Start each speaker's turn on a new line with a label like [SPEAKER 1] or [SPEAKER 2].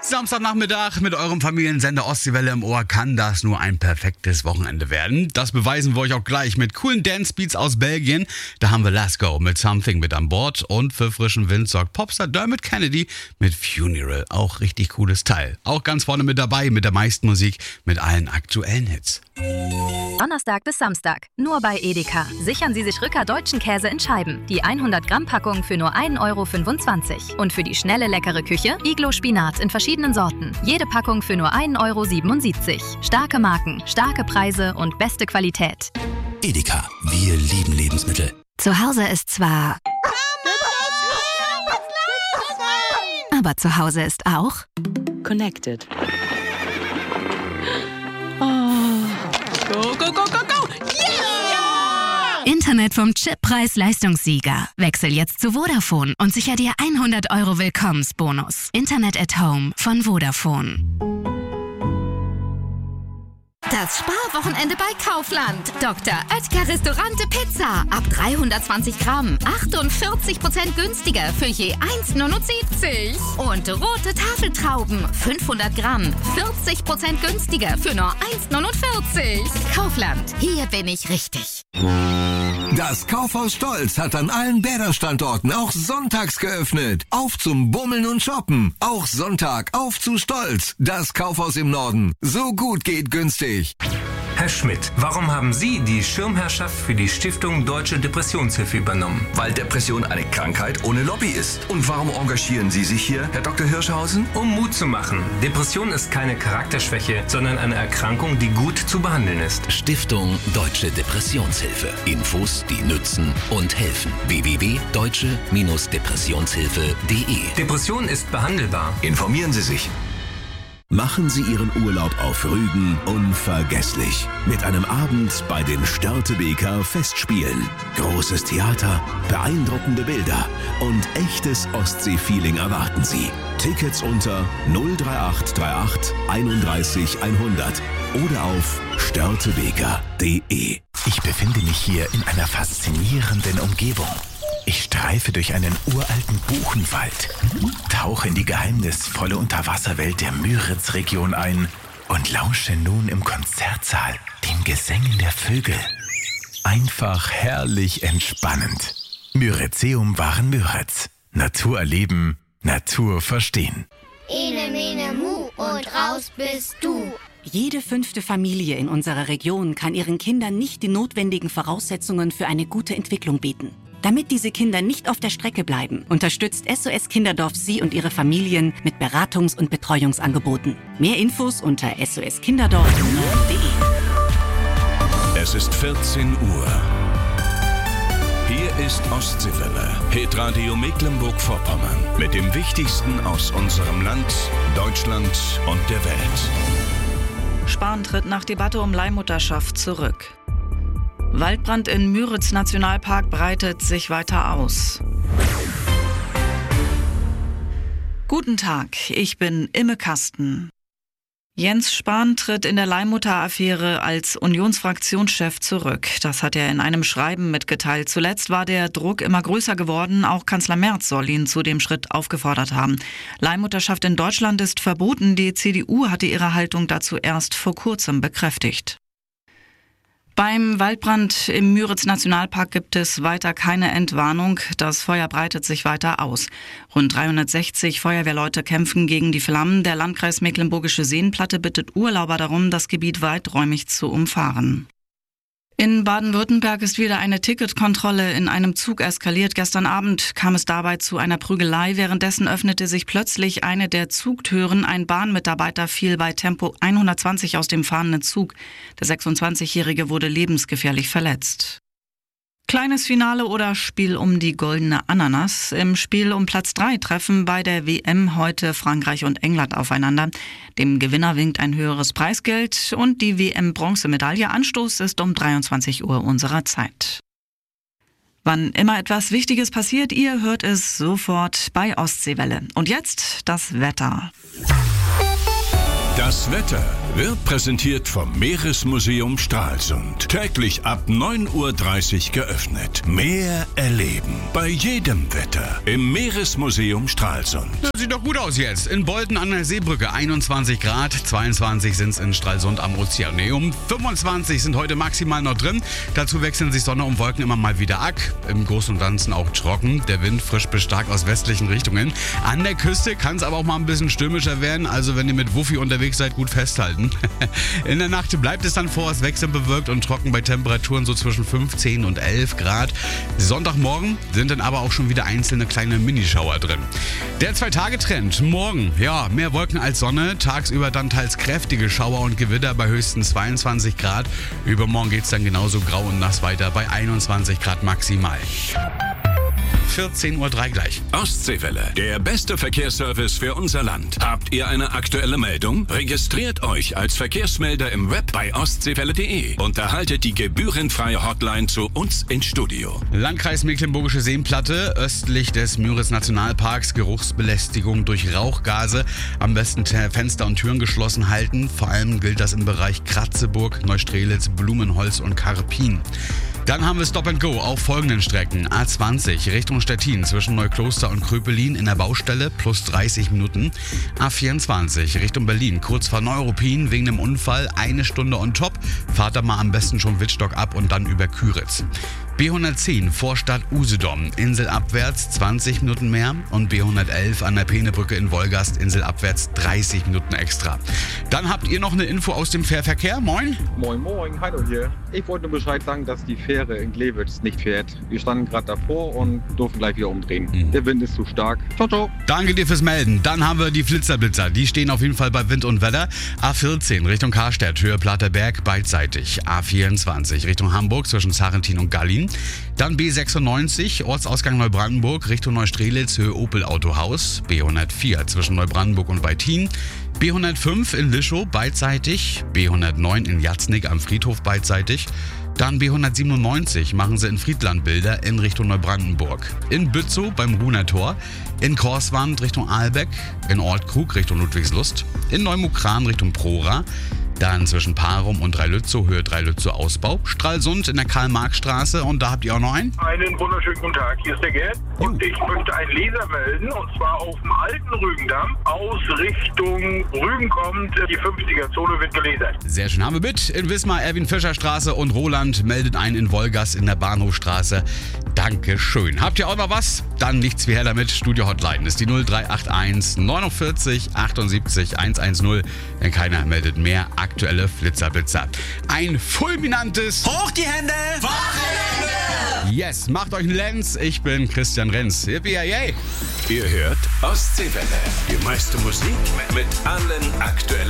[SPEAKER 1] Samstagnachmittag mit eurem Familiensender Ostseewelle im Ohr kann das nur ein perfektes Wochenende werden. Das beweisen wir euch auch gleich mit coolen Dance-Beats aus Belgien. Da haben wir Let's Go mit Something mit an Bord und für frischen Wind sorgt Popstar Dermot Kennedy mit Funeral. Auch richtig cooles Teil. Auch ganz vorne mit dabei mit der meisten Musik, mit allen aktuellen Hits.
[SPEAKER 2] Donnerstag bis Samstag, nur bei Edeka. Sichern Sie sich Rücker deutschen Käse in Scheiben. Die 100-Gramm-Packung für nur 1,25 € Und für die schnelle, leckere Küche, Iglo Spinat in verschiedenen Sorten. Jede Packung für nur 1,77 €. Starke Marken, starke Preise und beste Qualität.
[SPEAKER 3] Edeka, wir lieben Lebensmittel.
[SPEAKER 2] Zu Hause ist zwar... Aber zu Hause ist auch...
[SPEAKER 4] Connected.
[SPEAKER 5] Go, go, go, go, go!
[SPEAKER 2] Yeah! Internet vom Chip Preis-Leistungssieger. Wechsel jetzt zu Vodafone und sicher dir 100 € Willkommensbonus. Internet at Home von Vodafone.
[SPEAKER 6] Das Sparwochenende bei Kaufland. Dr. Oetker Restaurante Pizza. Ab 320 Gramm. 48% günstiger für je 1,79 €. Und rote Tafeltrauben. 500 Gramm. 40% günstiger für nur 1,49 €. Kaufland. Hier bin ich richtig.
[SPEAKER 7] Das Kaufhaus Stolz hat an allen Bäderstandorten auch sonntags geöffnet. Auf zum Bummeln und Shoppen. Auch Sonntag auf zu Stolz. Das Kaufhaus im Norden. So gut geht günstig.
[SPEAKER 8] Herr Schmidt, warum haben Sie die Schirmherrschaft für die Stiftung Deutsche Depressionshilfe übernommen?
[SPEAKER 9] Weil Depression eine Krankheit ohne Lobby ist. Und warum engagieren Sie sich hier, Herr Dr. Hirschhausen?
[SPEAKER 8] Um Mut zu machen. Depression ist keine Charakterschwäche, sondern eine Erkrankung, die gut zu behandeln ist.
[SPEAKER 3] Stiftung Deutsche Depressionshilfe. Infos, die nützen und helfen. www.deutsche-depressionshilfe.de.
[SPEAKER 8] Depression ist behandelbar.
[SPEAKER 9] Informieren Sie sich.
[SPEAKER 7] Machen Sie Ihren Urlaub auf Rügen unvergesslich. Mit einem Abend bei den Störtebeker Festspielen. Großes Theater, beeindruckende Bilder und echtes Ostsee-Feeling erwarten Sie. Tickets unter 03838 31 100 oder auf störtebeker.de.
[SPEAKER 10] Ich befinde mich hier in einer faszinierenden Umgebung. Ich streife durch einen uralten Buchenwald, tauche in die geheimnisvolle Unterwasserwelt der Müritz-Region ein und lausche nun im Konzertsaal den Gesängen der Vögel. Einfach herrlich entspannend. Müritzeum waren Müritz. Natur erleben, Natur verstehen.
[SPEAKER 11] Ene, mene, mu und raus bist du.
[SPEAKER 4] Jede 5. Familie in unserer Region kann ihren Kindern nicht die notwendigen Voraussetzungen für eine gute Entwicklung bieten. Damit diese Kinder nicht auf der Strecke bleiben, unterstützt SOS Kinderdorf Sie und Ihre Familien mit Beratungs- und Betreuungsangeboten. Mehr Infos unter soskinderdorf.de.
[SPEAKER 7] Es ist 14 Uhr. Hier ist Ostseewelle, Hitradio Mecklenburg-Vorpommern. Mit dem Wichtigsten aus unserem Land, Deutschland und der Welt.
[SPEAKER 12] Spahn tritt nach Debatte um Leihmutterschaft zurück. Waldbrand in Müritz-Nationalpark breitet sich weiter aus. Guten Tag, ich bin Imme Kasten. Jens Spahn tritt in der Leihmutter-Affäre als Unionsfraktionschef zurück. Das hat er in einem Schreiben mitgeteilt. Zuletzt war der Druck immer größer geworden. Auch Kanzler Merz soll ihn zu dem Schritt aufgefordert haben. Leihmutterschaft in Deutschland ist verboten. Die CDU hatte ihre Haltung dazu erst vor kurzem bekräftigt. Beim Waldbrand im Müritz-Nationalpark gibt es weiter keine Entwarnung. Das Feuer breitet sich weiter aus. Rund 360 Feuerwehrleute kämpfen gegen die Flammen. Der Landkreis Mecklenburgische Seenplatte bittet Urlauber darum, das Gebiet weiträumig zu umfahren. In Baden-Württemberg ist wieder eine Ticketkontrolle in einem Zug eskaliert. Gestern Abend kam es dabei zu einer Prügelei. Währenddessen öffnete sich plötzlich eine der Zugtüren. Ein Bahnmitarbeiter fiel bei Tempo 120 aus dem fahrenden Zug. Der 26-Jährige wurde lebensgefährlich verletzt. Kleines Finale oder Spiel um die goldene Ananas. Im Spiel um Platz 3 treffen bei der WM heute Frankreich und England aufeinander. Dem Gewinner winkt ein höheres Preisgeld und die WM-Bronzemedaille. Anstoß ist um 23 Uhr unserer Zeit. Wann immer etwas Wichtiges passiert, ihr hört es sofort bei Ostseewelle. Und jetzt das Wetter.
[SPEAKER 13] Das Wetter wird präsentiert vom Meeresmuseum Stralsund. Täglich ab 9:30 Uhr geöffnet. Meer erleben. Bei jedem Wetter. Im Meeresmuseum Stralsund.
[SPEAKER 1] Das sieht doch gut aus jetzt. In Bolten an der Seebrücke 21 Grad, 22 sind es in Stralsund am Ozeaneum, 25 sind heute maximal noch drin. Dazu wechseln sich Sonne und Wolken immer mal wieder ab. Im Großen und Ganzen auch trocken. Der Wind frisch bis stark aus westlichen Richtungen. An der Küste kann es aber auch mal ein bisschen stürmischer werden. Also wenn ihr mit Wuffi unterwegs seid, gut festhalten. In der Nacht bleibt es dann vorerst wechselnd bewölkt und trocken bei Temperaturen so zwischen 15 und 11 Grad. Sonntagmorgen sind dann aber auch schon wieder einzelne kleine Minischauer drin. Der 2-Tage-Trend. Morgen, ja, mehr Wolken als Sonne. Tagsüber dann teils kräftige Schauer und Gewitter bei höchstens 22 Grad. Übermorgen geht es dann genauso grau und nass weiter bei 21 Grad maximal. 14:03 Uhr gleich.
[SPEAKER 13] Ostseewelle, der beste Verkehrsservice für unser Land. Habt ihr eine aktuelle Meldung? Registriert euch als Verkehrsmelder im Web bei ostseewelle.de und erhaltet die gebührenfreie Hotline zu uns ins Studio.
[SPEAKER 1] Landkreis Mecklenburgische Seenplatte, östlich des Müritz-Nationalparks, Geruchsbelästigung durch Rauchgase. Am besten Fenster und Türen geschlossen halten. Vor allem gilt das im Bereich Kratzeburg, Neustrelitz, Blumenholz und Karpin. Dann haben wir Stop and Go auf folgenden Strecken. A20 Richtung Stettin zwischen Neukloster und Kröpelin in der Baustelle plus 30 Minuten. A24 Richtung Berlin kurz vor Neuruppin wegen dem Unfall 1 Stunde on top. Fahrt da mal am besten schon Wittstock ab und dann über Küritz. B110 Vorstadt Usedom, inselabwärts 20 Minuten mehr und B111 an der Peenebrücke in Wolgast, inselabwärts 30 Minuten extra. Dann habt ihr noch eine Info aus dem Fährverkehr. Moin.
[SPEAKER 14] Moin, moin, hallo hier. Ich wollte nur Bescheid sagen, dass die Fähre in Glewitz nicht fährt. Wir standen gerade davor und durften gleich wieder umdrehen. Der Wind ist zu stark. Ciao, ciao.
[SPEAKER 1] Danke dir fürs Melden. Dann haben wir die Flitzer. Die stehen auf jeden Fall bei Wind und Wetter. A14 Richtung Karstedt, Höhe Platterberg, beidseitig. A24 Richtung Hamburg zwischen Sarrentin und Gallin. Dann B96, Ortsausgang Neubrandenburg, Richtung Neustrelitz, Höhe Opel Autohaus. B104 zwischen Neubrandenburg und Weitin. B105 in Lischow, beidseitig. B109 in Jatznig am Friedhof, beidseitig. Dann B197 machen sie in Friedlandbilder in Richtung Neubrandenburg. In Bützow beim Ruhner Tor. In Korswand Richtung Ahlbeck. In Ortkrug Richtung Ludwigslust. In Neumukran Richtung Prora. Dann zwischen Parum und Dreilützow, Höhe Dreilützow Ausbau. Stralsund in der Karl-Marx-Straße und da habt ihr auch noch einen?
[SPEAKER 15] Einen wunderschönen guten Tag, hier ist der Gerd und ich möchte einen Leser melden und zwar auf dem alten Rügendamm aus Richtung Rügen kommt, die 50er-Zone wird gelasert.
[SPEAKER 1] Sehr schön, haben wir mit. In Wismar, Erwin-Fischer-Straße und Roland meldet einen in Wolgast in der Bahnhofstraße. Dankeschön. Habt ihr auch noch was? Dann nichts wie her damit. Studio-Hotline ist die 0381 49 78 110. Denn keiner meldet mehr aktuelle Flitzer-Blitzer. Ein fulminantes
[SPEAKER 5] Hoch die Hände!
[SPEAKER 1] Wochenende! Yes, macht euch einen Lenz. Ich bin Christian Renz. Yippie-yay!
[SPEAKER 13] Ihr hört Ostseewelle. Die meiste Musik mit allen aktuellen